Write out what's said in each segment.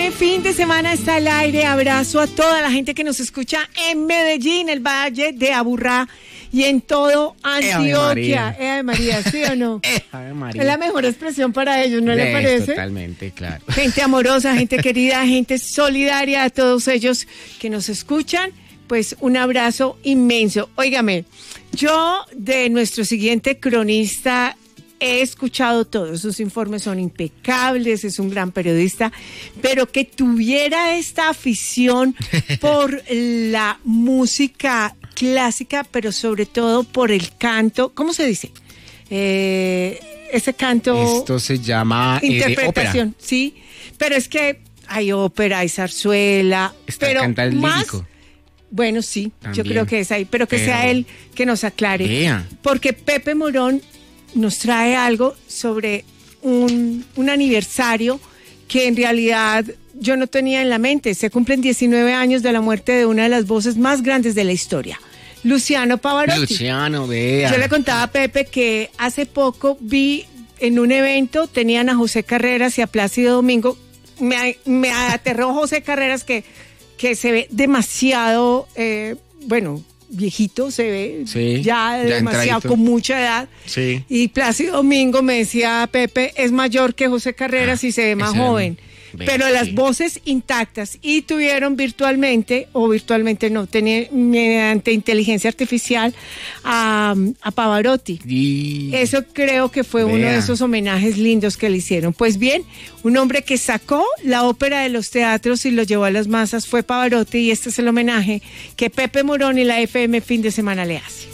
FM fin de semana está al aire. Abrazo a toda la gente que nos escucha en Medellín, el Valle de Aburrá y en todo Antioquia. Ave María, ¿sí o no? Ave María. Es la mejor expresión para ellos, ¿no le parece? Totalmente, claro. Gente amorosa, gente querida, gente solidaria, a todos ellos que nos escuchan, pues un abrazo inmenso. Óigame, yo de nuestro siguiente cronista he escuchado todos, sus informes son impecables, es un gran periodista, pero que tuviera esta afición por la música clásica, pero sobre todo por el canto, ¿cómo se dice? Ese canto... Esto se llama interpretación, ópera. Sí, pero es que hay ópera, hay zarzuela, pero canta el más... lírico. Bueno, sí, También. yo creo que es ahí, pero que sea él que nos aclare. Vea. Porque Pepe Morón nos trae algo sobre un aniversario que en realidad yo no tenía en la mente. Se cumplen 19 años de la muerte de una de las voces más grandes de la historia, Luciano Pavarotti. Luciano, vea. Yo le contaba a Pepe que hace poco vi en un evento, tenían a José Carreras y a Plácido Domingo. Me aterró José Carreras que se ve demasiado, viejito, se ve sí, ya demasiado, entradito, con mucha edad. Sí. Y Plácido Domingo, me decía Pepe, es mayor que José Carreras y se ve más joven. Pero las voces intactas, y tuvieron virtualmente mediante inteligencia artificial a Pavarotti. Y... Eso creo que fue uno de esos homenajes lindos que le hicieron. Pues bien, un hombre que sacó la ópera de los teatros y lo llevó a las masas fue Pavarotti, y este es el homenaje que Pepe Morón y la FM fin de semana le hace.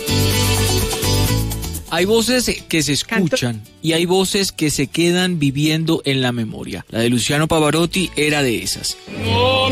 Hay voces que se escuchan y hay voces que se quedan viviendo en la memoria. La de Luciano Pavarotti era de esas.